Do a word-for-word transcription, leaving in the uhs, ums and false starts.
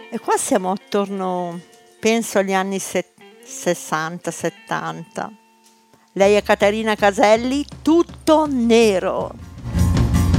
E qua siamo attorno, penso, agli anni sessanta settanta. Lei è Caterina Caselli, Tutto nero.